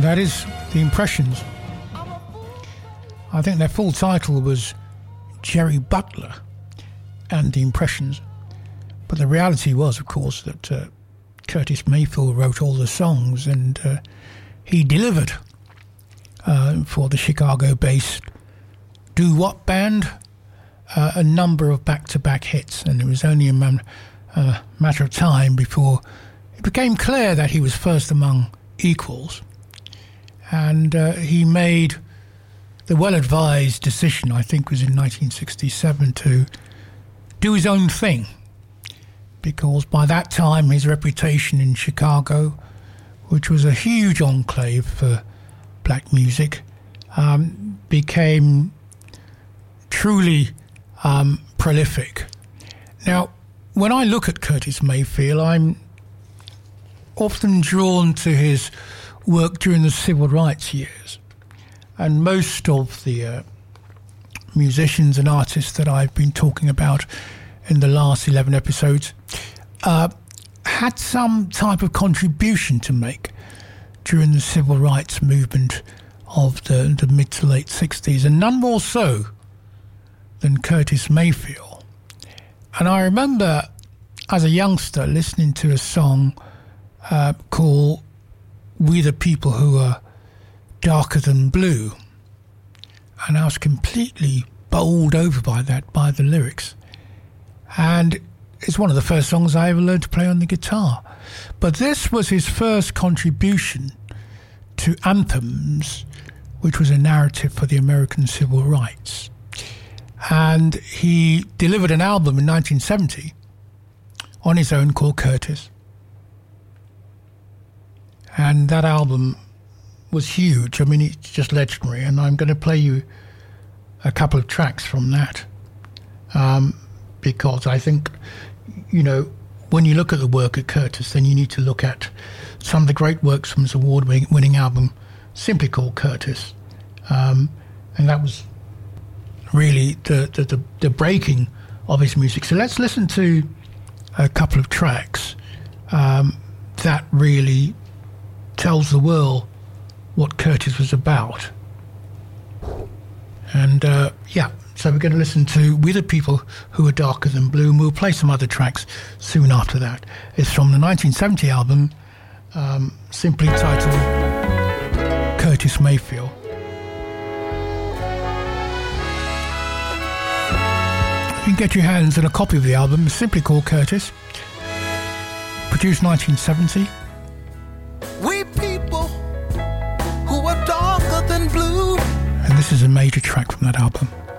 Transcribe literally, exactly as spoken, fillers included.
That is The Impressions. I think their full title was Jerry Butler and The Impressions. But the reality was, of course, that uh, Curtis Mayfield wrote all the songs, and uh, he delivered uh, for the Chicago-based doo-wop band uh, a number of back-to-back hits, and it was only a man, uh, matter of time before it became clear that he was first among equals. And uh, he made the well-advised decision, I think was in nineteen sixty-seven, to do his own thing, because by that time his reputation in Chicago, which was a huge enclave for black music, um, became truly um, prolific. Now, when I look at Curtis Mayfield, I'm often drawn to his work during the civil rights years. And most of the uh, musicians and artists that I've been talking about in the last eleven episodes uh, had some type of contribution to make during the civil rights movement of the, the mid to late sixties, and none more so than Curtis Mayfield. And I remember as a youngster listening to a song uh, called We the People Who Are Darker Than Blue, and I was completely bowled over by that, by the lyrics. And it's one of the first songs I ever learned to play on the guitar. But this was his first contribution to Anthems, which was a narrative for the American civil rights. And he delivered an album in nineteen seventy on his own called Curtis. And that album was huge. I mean, it's just legendary. And I'm going to play you a couple of tracks from that. Um, because I think, you know, when you look at the work of Curtis, then you need to look at some of the great works from his award-winning album, simply called Curtis. Um, and that was really the, the, the, the breaking of his music. So let's listen to a couple of tracks um, that really tells the world what Curtis was about. And uh, yeah, so we're going to listen to We the People Who Are Darker Than Blue, and we'll play some other tracks soon after that. It's from the nineteen seventy album, um, simply titled Curtis Mayfield. You can get your hands on a copy of the album, simply called Curtis, produced nineteen seventy. We people who are darker than blue. And this is a major track from that album.